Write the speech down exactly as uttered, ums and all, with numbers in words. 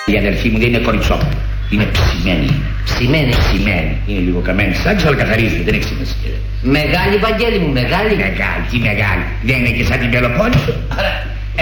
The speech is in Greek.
Η αδελφή μου δεν είναι κοριτσόπουλο. Είναι ψημένη. Ψημένη. Ψημένη. Είναι λίγο καμένη σάξη, αλλά καθαρίζει. Δεν έχει σημασία. Μεγάλη, Βαγγέλη μου, μεγάλη. Μεγάλη, τι μεγάλη. Δεν είναι και σαν την Πελοπόννησο.